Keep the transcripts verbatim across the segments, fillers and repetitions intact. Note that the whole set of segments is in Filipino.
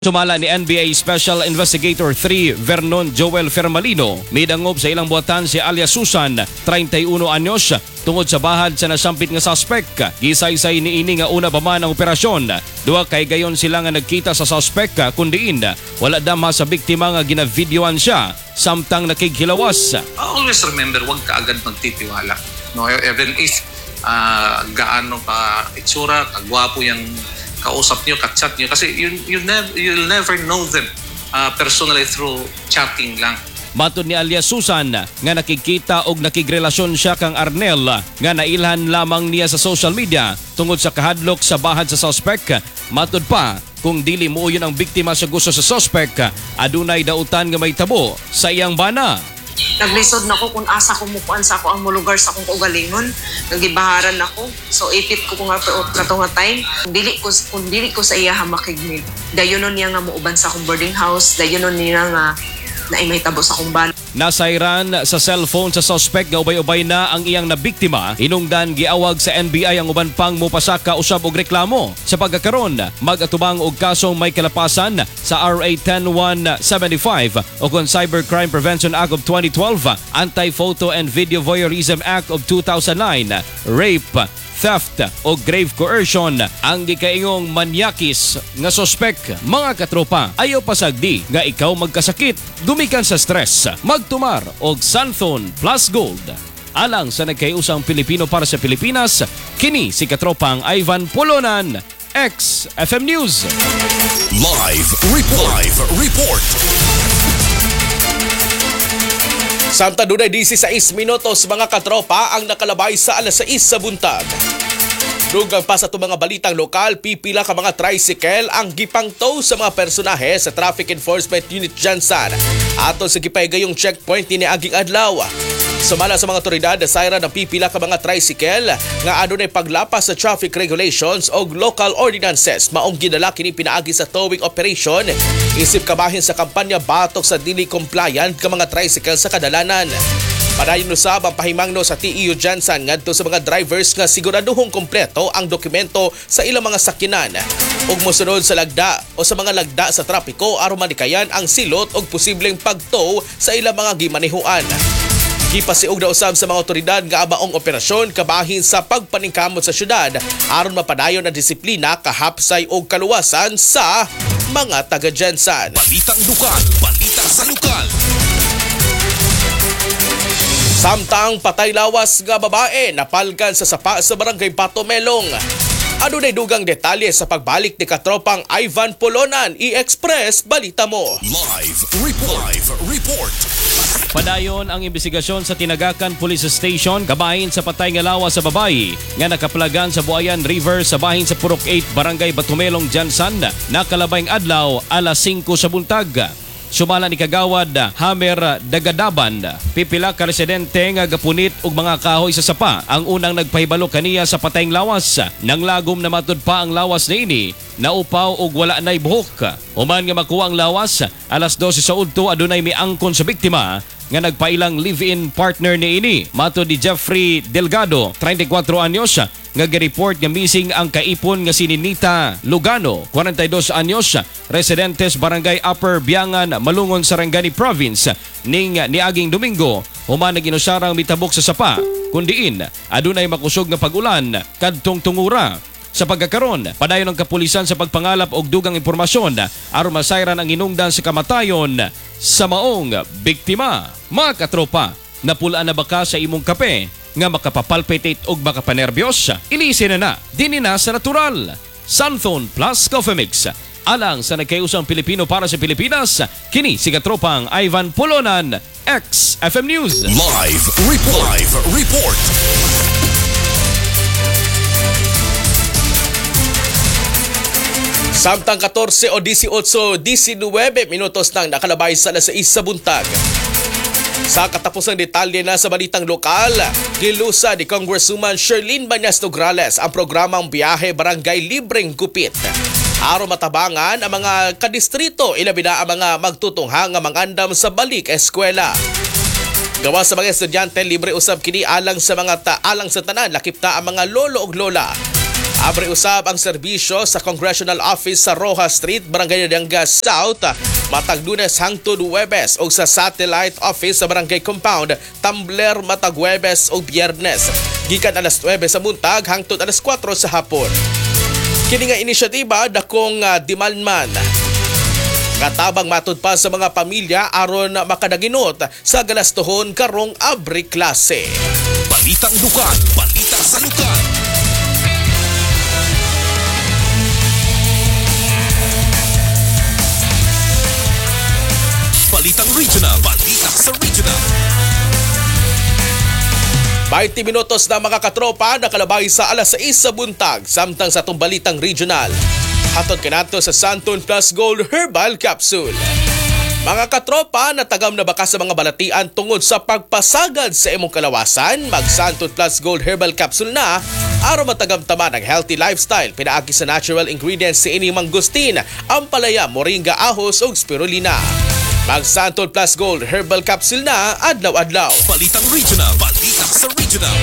Sumala ni N B A Special Investigator three Vernon Joel Fermalino, midangop sa ilang buhatan si alias Susan, thirty-one anyos, tungod sa bahad sa nasampit nga suspect. Gisaysay ni ini nga una pa man ang operasyon. Duha kay gayon sila nga nagkita sa suspect kundiin wala dama sa biktima nga ginavideoan siya samtang nakighilawas. Always remember, wag ka agad magtitiwala. No, even if uh, gaano ka itsura, kagwapo yung kausap nyo, ka-chat nyo, kasi you, you never, you'll never know them uh, personally through chatting lang. Matod ni alias Susan nga nakikita og nakigrelasyon siya kang Arnel nga nailhan lamang niya sa social media tungod sa kahadlok sa bahad sa suspect. Matod pa, kung dili muuyon ang biktima sa gusto sa suspect, adunay dautan nga may tabo sa iyang bana. Naglisod na ko kung asa ko mukuan sa ako ang mulugar sa akong kaugalingon. Nagibaharan ako. So ipit ko kung nga kato nga time. Kung dili ko, kung dili ko sa iya hamakigmid. Dayonon niya nga muuban sa akong boarding house. Dayonon niya nga naimay tabo sa akong bana. Nasayran sa cellphone sa suspect nga ubay-ubay na ang iyang nabiktima. Hinungdan giawag sa N B I ang uban pang mupasaka usab og reklamo. Sa pagkakaron, mag-atubang og kasong may kalapasan sa R A ten one seventy-five o kon Cybercrime Prevention Act of twenty twelve, Anti-Photo and Video Voyeurism Act of two thousand nine, rape, theft o grave coercion ang gikaingong manyakis nga suspect. Mga katropa, ayaw pasagdi nga ikaw magkasakit, gumikan sa stress, magtumar og Santhon Plus Gold. Alang sa nagkayusang Pilipino para sa Pilipinas, kini si katropang Ivan Polonan, X F M News. Live report. Live report. Santa dunay sixteen minutos mga katropa ang nakalabay sa alas sais sa buntag. Dugang pa sa itong mga balitang lokal, pipila ka mga tricycle ang gipangtow sa mga personahe sa Traffic Enforcement Unit Jansan aton sa gipahigayong checkpoint ni aging adlaw. Sumala sa mga otoridad, nasayra ng pipila ka mga tricycle nga adunay paglapas sa traffic regulations o local ordinances maong ginala kini pinaagi sa towing operation isip kabahin sa kampanya batok sa dili compliant ka mga tricycle sa kadalanan. Padayon usab ang pahimangno sa T E U Jansan ngadto sa mga drivers nga siguraduhong kompleto ang dokumento sa ilang mga sakyanan ug mosunod sa lagda o sa mga lagda sa trapiko aron manikayan ang silot og posibleng pagtow sa ilang mga gimanehuan. Gipasiug na usab sa mga otoridad nga abaong operasyon kabahin sa pagpaningkamot sa syudad aron mapadayon ang disiplina, kahapsay o kaluwasan sa mga taga-Jansan. Balitang lokal, balita sa lokal. Samtang patay lawas nga babae napalgan sa sapa sa barangay Batomelong. Adunay dugang detalye sa pagbalik ni katropang Ivan Polonan. I-express balita mo. Live report. Live report. Padayon ang imbestigasyon sa Tinagakan Police Station kabahin sa patay nga lawas sa babae nga nakaplagan sa Buayan River sa bahin sa Purok eight Barangay Batomelong, Jansan nakalabayng adlaw alas singko sa buntag. Sumala ni Kagawad Hamer Dagadaban, pipila ka residente nga gapunit og mga kahoy sa sapa ang unang nagpahibalo kaniya sa patayng lawas. Nang lagom na matud pa ang lawas na ini, naupaw og wala nay buhok. Human nga makuha ang lawas, alas dose sa udto adunay miangkon sa biktima nga nagpailang live-in partner ni ini. Matod ni Jeffrey Delgado, thirty-four anyos, nga gi-report nga missing ang kaipon nga si Ninita Lugano, forty-two anyos, residentes Barangay Upper Biangan, Malungon, Sarangani Province, ning niaging Domingo, human naginusarang mitabok sa sapa, kundiin adunay makusog nga pag-ulan kadtong tungura. Sa pagkakaron, padayon ang kapulisan sa pagpangalap og dugang impormasyon aron masayran ang inungdan sa kamatayon sa maong biktima. Mga katropa, napulaan na ba ka sa imong kape nga makapapalpitate og makapanerbiyos? Ilisin na na, dini na sa natural. Santhon Plus Coffee Mix. Alang sa nagkayusang Pilipino para sa Pilipinas, kini si katropang Ivan Polonan, X F M News. Live report. Live report. Samtang fourteen o eighteen, nineteen minutos nang nakalabay sa alas sais sa buntag. Sa katapusang detalye na sa balitang lokal, gilusa ni Congresswoman Sherlyn Banyas Nograles ang programang Biyahe Barangay Libreng Gupit aron matabangan ang mga kadistrito ilabi na ang mga magtutunghang nga mangandam sa balik eskwela. Gawa sa mga estudyante, libre usab kini alang sa mga ta alang sa tanan lakip ta ang mga lolo ug lola. Abre usab ang serbisyo sa Congressional Office sa Rojas Street, Barangay Danga South, matag Lunes hangtod Huwebes o sa Satellite Office sa Barangay Compound, Tumbler matag Huwebes o Biyernes. Gikan alas nuwebe sa buntag hangtod alas kwatro sa hapon. Kini nga inisyatiba dakong uh, dimalman. Katabang matud pa sa mga pamilya aron makadaginot sa galastohon karong abre klase. Balitang lukan, balita sa lukan. Balitang regional, balita sa regional. twenty minutos na mga katropa nakalabay sa alas sais sa buntag samtang sa itong balitang regional. Hatod kanato sa Santon Plus Gold Herbal Capsule. Mga katropa, natagam na baka sa mga balatian tungod sa pagpasagad sa imong kalawasan, mag Santon Plus Gold Herbal Capsule na aron matagam-tama ng healthy lifestyle. Pinaagi sa natural ingredients si ini mangustin, ampalaya, moringa, ahos ug spirulina. Mag Santon Plus Gold Herbal Capsule na adlaw-adlaw. Balitang regional, balita sa regional.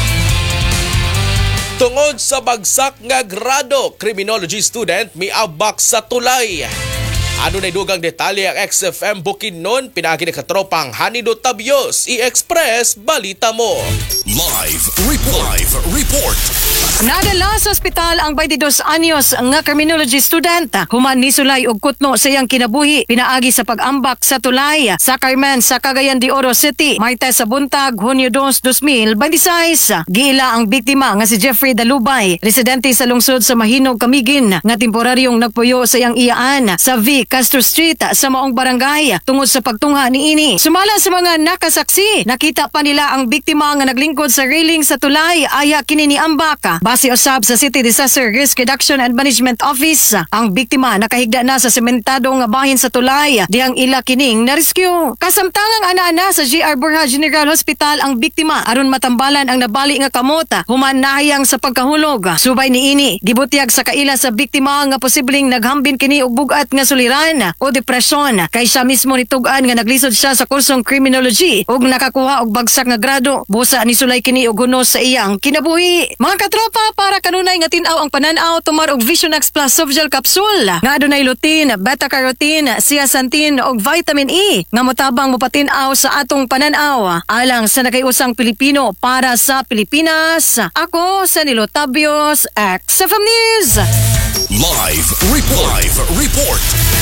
Tungod sa bagsak nga grado, criminology student miabak sa tulay. Ano na dugang detalye ang X F M Bukidnon, pinagi na katropang Hanido Tabios, i-express balita mo. Live report. Live report. Nadala sa ospital ang twenty-dos anyos nga criminology student. Human ni sulay og kutno sa iyang kinabuhi pinaagi sa pag-ambak sa tulay sa Carmen sa Cagayan de Oro City. Martes sa buntag, Hunyo dos, two thousand twenty-six. Giila ang biktima nga si Jeffrey Dalubay, residente sa lungsod sa Mahinog, Camiguin, nga temporaryong nagpuyo sa iyang iyaan sa V. Castro Street sa maong barangay tungod sa pagtungha ni ini. Sumala sa mga nakasaksi, nakita pa nila ang biktima nga naglingkod sa railing sa tulay aya kini ni ambak. Base usab sa City Disaster Risk Reduction and Management Office, ang biktima nakahigda na sa sementado nga bahin sa tulay dihang ila kining na-rescue. Kasamtangang ana-ana sa G R Borja General Hospital ang biktima aron matambalan ang nabali nga kamot human nahayang sa pagkahulog. Subay ni ini, gibutyag sa kaila sa biktima nga posibleng naghambin kini og bugat nga suliran o depresyon kay siya mismo nitugan nga naglisod siya sa kursong criminology ug nakakuha og bagsak nga grado. Busa ni sulay kini og hunos sa iyang kinabuhi. Mga katropa, para kanunay nga tin-aw ang pananaw, tumar og Vision X Plus Softgel Capsule nga adunay lutein, beta-carotene, zeaxanthin ug vitamin E nga motabang mopatin-aw sa atong pananaw. Alang sa nagayusang Pilipino para sa Pilipinas. Ako sa Nilo Tabios, X F M News. Live report. Live report.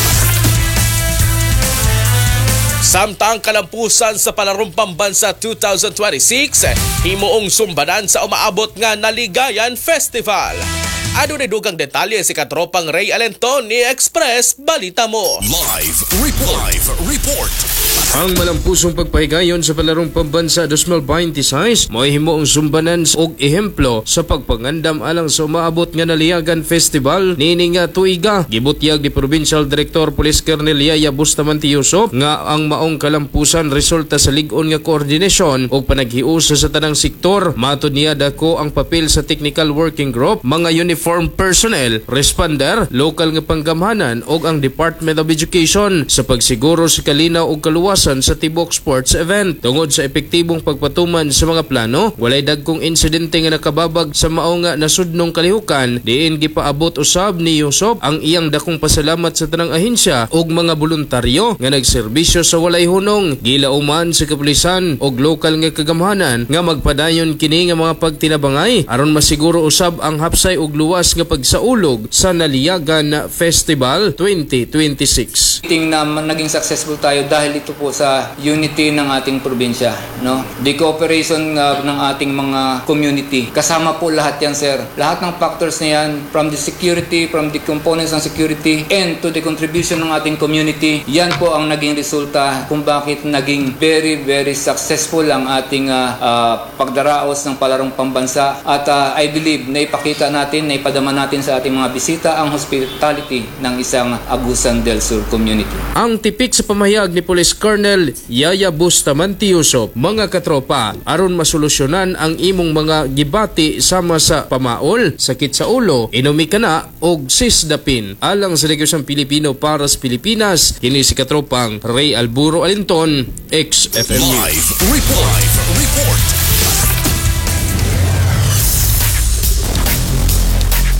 Samtang kalampusan sa palarong pambansa twenty twenty-six, himuong sumbanan sa umaabot nga Naligayan Festival. Ano na dugang detalye si katropang Ray Alenton ni Express balita mo. Live report. Live report. Ang malampusong pagpahigayon sa palarong pambansa twenty twenty-six mo'y himuong sumbanan og ehemplo sa pagpangandam alang sa umaabot nga Naligayan Festival nini nga tuiga. Gibutyag ni Provincial Director Police Colonel Yaya Bustamante Yusuf nga ang maong kalampusan resulta sa lig-on nga koordinasyon o panaghiusa sa tanang sektor. Matod niya dako ang papel sa Technical Working Group, mga uniform personnel, responder, local nga panggamhanan o ang Department of Education sa pagsiguro sa kalinaw o kaluwasan sa tibok sports event. Tungod sa epektibong pagpatuman sa mga plano, walay dagkong insidente nga nakababag sa mao nga nasudnong kalihukan, diin gipaabot usab ni Yusuf ang iyang dakong pasalamat sa tanang ahensya ug mga voluntaryo nga nagserbisyo sa walay hunong. Gilauman sa kapulisan og lokal nga kagamhanan nga magpadayon kini nga mga pagtinabangay aron masiguro usab ang hapsay ug luwas nga pagsaulog sa Naligayan Festival twenty twenty-six. Ting na naging successful tayo dahil ito po sa unity ng ating probinsya, no? The cooperation uh, ng ating mga community. Kasama po lahat yan, sir. Lahat ng factors na yan, from the security, from the components ng security, and to the contribution ng ating community, yan po ang naging resulta kung bakit naging very, very successful ang ating uh, uh, pagdaraos ng palarong pambansa. At uh, I believe na ipakita natin, na ipadama natin sa ating mga bisita ang hospitality ng isang Agusan del Sur community. Ang tipik sa pamahayag ni Police Colonel Yaya Bustamante Yusuf, mga katropa, aron masolusyonan ang imong mga gibati sama sa pamaol, sakit sa ulo, inumi ka na og sisdapin. Alang sa Negosyong Pilipino para sa Pilipinas, kini si katropang Ray Alburo Alinton, X F M News. Live report. Live report.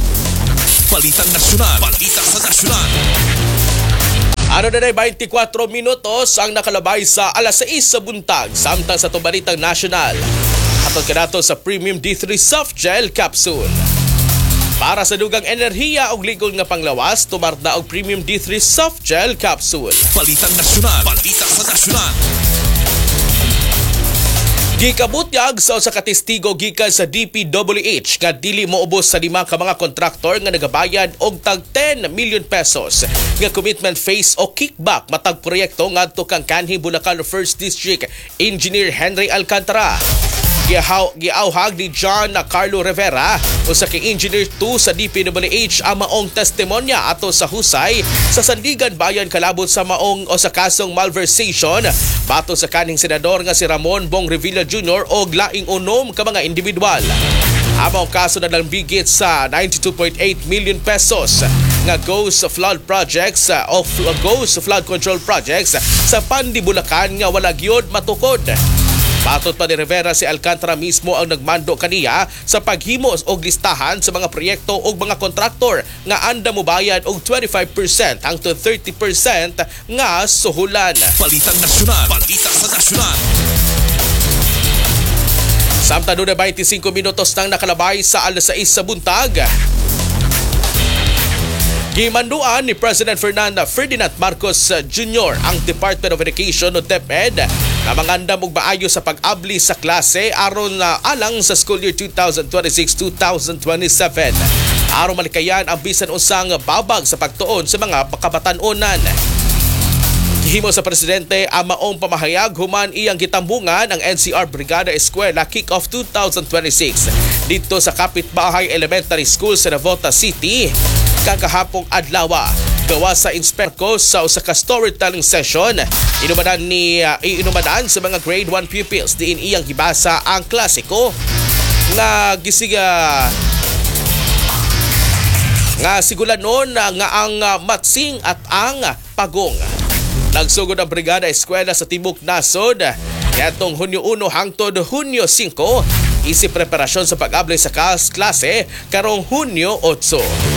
Balitang nasyonal. Balita sa nasyonal. Ano na na twenty-four minutos ang nakalabay sa alas sais sa buntag samtang sa Balitang Nasyonal. Atod ka nato sa Premium D three Soft Gel Capsule. Para sa dugang enerhiya og ligol nga panglawas, tumar na og Premium D three Soft Gel Capsule. Balitang nasyonal. Balita sa nasyonal. Gikabutyag sa usa ka testigo gikan sa D P W H nga dili moubos sa lima ka mga kontraktor nga nagabayad og tag ten million pesos nga commitment phase o kickback matag proyekto ngadto kang kanhi Bulacan First District Engineer Henry Alcantara. Giahaw, giauhag ni John Carlo Rivera usa ka engineer two sa D P W H ang maong testimonya ato sa husay sa Sandigan Bayan kalabot sa maong o sa kasong malversation bato sa kaning senador nga si Ramon Bong Revilla Junior og laing unom ka mga individual. Among kaso na lang bigit sa ninety-two point eight million pesos nga ghost flood projects o ghost flood control projects sa Pandi Bulacan nga wala gyud matukod. Patot pa ni Rivera, si Alcantara mismo ang nagmando kaniya sa paghimos og listahan sa mga proyekto og mga kontraktor nga anda mo bayad og twenty-five percent hangtod thirty percent nga suhulan. Balitang nasyonal. Balita sa nasyonal. Samtang doon na twenty-five minutos nang nakalabay sa alas sais sa buntag. Gimanduan ni President Fernando Ferdinand Marcos Junior ang Department of Education o DepEd na mangandam og maayo sa pag-abli sa klase aron na alang sa school year twenty twenty-six twenty twenty-seven. Aron malikayan ang bisan unsang babag sa pagtuon sa mga kabatan-onan. Gihimo sa presidente ang maong pamahayag human iyang gitambungan ang N C R Brigada Eskwela Kick-Off twenty twenty-six dito sa Kapitbahay Elementary School sa Navotas City kakahapong adlaw. Gawa sa inspektor sa usa ka storytelling session, inumanan ni uh, inumanan sa mga grade one pupils diin iyang gibasa ang klasiko nga gisiga nga sigulanon nga ang uh, matsing at ang pagong. Nagsugod ang Brigada Eskwela sa Tibok Nasod katong Hunyo one hangtod Hunyo five isip preparasyon sa pag-abli sa klase karong Hunyo eight.